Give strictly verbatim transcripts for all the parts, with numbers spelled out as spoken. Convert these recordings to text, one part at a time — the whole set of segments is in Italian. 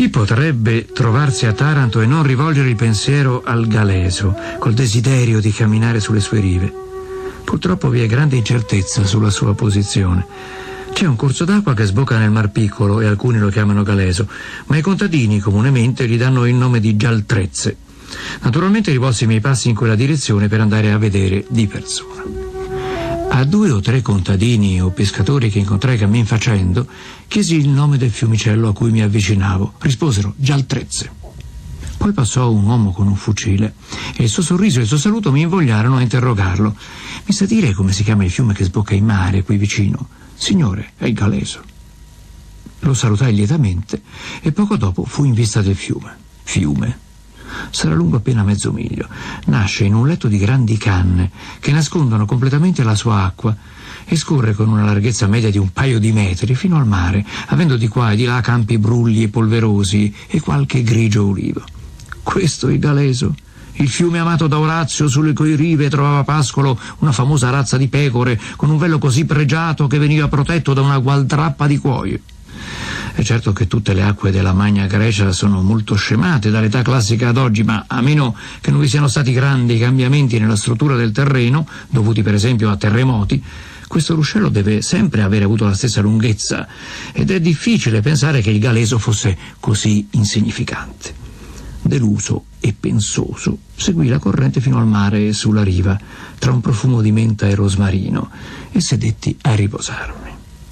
Chi potrebbe trovarsi a Taranto e non rivolgere il pensiero al Galeso, col desiderio di camminare sulle sue rive? Purtroppo vi è grande incertezza sulla sua posizione. C'è un corso d'acqua che sbocca nel Mar Piccolo e alcuni lo chiamano Galeso, ma i contadini comunemente gli danno il nome di Gialtrezze. Naturalmente rivolsi i miei passi in quella direzione per andare a vedere di persona. A due o tre contadini o pescatori che incontrai cammin facendo, chiesi il nome del fiumicello a cui mi avvicinavo. Risposero Gialtrezze. Poi passò un uomo con un fucile e il suo sorriso e il suo saluto mi invogliarono a interrogarlo. Mi sa dire come si chiama il fiume che sbocca in mare qui vicino? Signore, è il Galeso. Lo salutai lietamente e poco dopo fu in vista del fiume. Fiume. Sarà lungo appena mezzo miglio. Nasce in un letto di grandi canne che nascondono completamente la sua acqua e scorre con una larghezza media di un paio di metri fino al mare, avendo di qua e di là campi brulli e polverosi e qualche grigio ulivo. Questo è il Galeso, il fiume amato da Orazio, sulle cui rive trovava pascolo una famosa razza di pecore con un velo così pregiato che veniva protetto da una gualdrappa di cuoio. È certo che tutte le acque della Magna Grecia sono molto scemate dall'età classica ad oggi, ma a meno che non vi siano stati grandi cambiamenti nella struttura del terreno, dovuti per esempio a terremoti, questo ruscello deve sempre avere avuto la stessa lunghezza ed è difficile pensare che il Galeso fosse così insignificante. Deluso e pensoso, seguì la corrente fino al mare e sulla riva, tra un profumo di menta e rosmarino, e sedetti a riposarmi.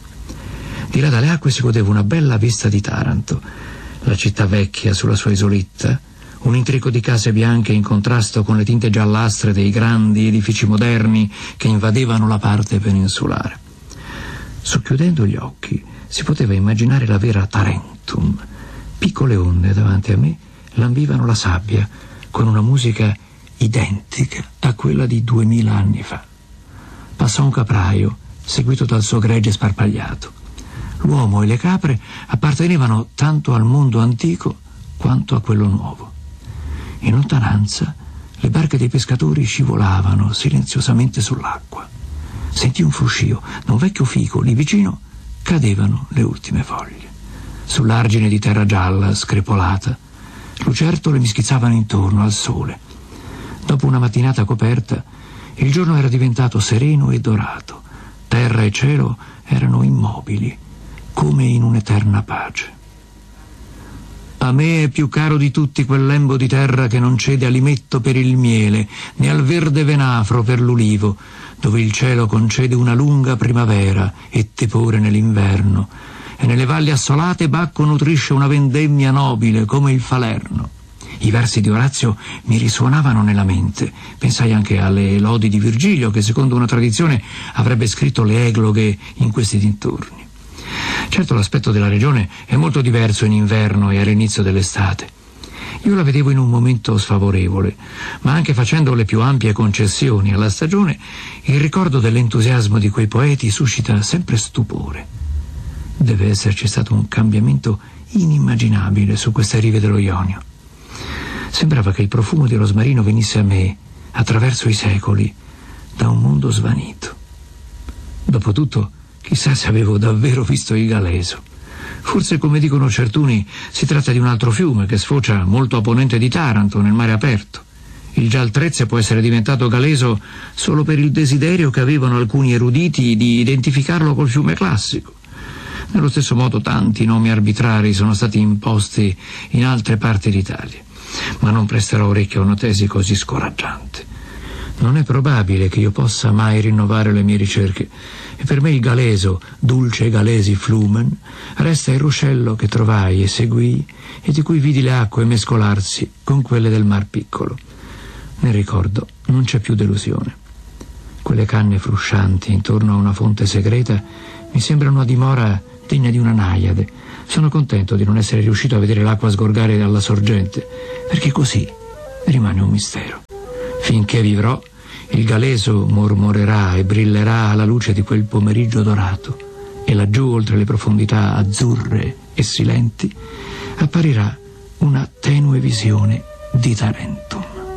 Di là dalle acque si godeva una bella vista di Taranto, la città vecchia sulla sua isoletta, un intrico di case bianche in contrasto con le tinte giallastre dei grandi edifici moderni che invadevano la parte peninsulare. Socchiudendo gli occhi si poteva immaginare la vera Tarentum. Piccole onde davanti a me lambivano la sabbia con una musica identica a quella di duemila anni fa. Passò un capraio, seguito dal suo gregge sparpagliato. L'uomo e le capre appartenevano tanto al mondo antico quanto a quello nuovo. In lontananza le barche dei pescatori scivolavano silenziosamente sull'acqua. Sentì un fruscio da un vecchio fico, lì vicino cadevano le ultime foglie. Sull'argine di terra gialla, screpolata, lucertole mi schizzavano intorno al sole. Dopo una mattinata coperta, il giorno era diventato sereno e dorato. Terra e cielo erano immobili, come in un'eterna pace. A me è più caro di tutti quel lembo di terra che non cede alimetto per il miele, né al verde venafro per l'ulivo, dove il cielo concede una lunga primavera e tepore nell'inverno, e nelle valli assolate Bacco nutrisce una vendemmia nobile come il Falerno. I versi di Orazio mi risuonavano nella mente. Pensai anche alle lodi di Virgilio, che secondo una tradizione avrebbe scritto le egloghe in questi dintorni. Certo, l'aspetto della regione è molto diverso in inverno e all'inizio dell'estate. Io la vedevo in un momento sfavorevole, ma anche facendo le più ampie concessioni alla stagione, il ricordo dell'entusiasmo di quei poeti suscita sempre stupore. Deve esserci stato un cambiamento inimmaginabile su queste rive dello Ionio. Sembrava che il profumo di rosmarino venisse a me, attraverso i secoli, da un mondo svanito. Dopotutto, chissà se avevo davvero visto il Galeso. Forse, come dicono certuni, si tratta di un altro fiume che sfocia molto a ponente di Taranto, nel mare aperto. Il Gialtrezze può essere diventato Galeso solo per il desiderio che avevano alcuni eruditi di identificarlo col fiume classico. Nello stesso modo tanti nomi arbitrari sono stati imposti in altre parti d'Italia, ma non presterò orecchio a una tesi così scoraggiante. Non è probabile che io possa mai rinnovare le mie ricerche, e per me il Galeso, dulce Galesi flumen, resta il ruscello che trovai e seguii e di cui vidi le acque mescolarsi con quelle del Mar Piccolo. Nel ricordo non c'è più delusione. Quelle canne fruscianti intorno a una fonte segreta mi sembrano una dimora degna di una naiade. Sono contento di non essere riuscito a vedere l'acqua sgorgare dalla sorgente, perché così rimane un mistero. Finché vivrò, il Galeso mormorerà e brillerà alla luce di quel pomeriggio dorato, e laggiù, oltre le profondità azzurre e silenti, apparirà una tenue visione di Tarentum.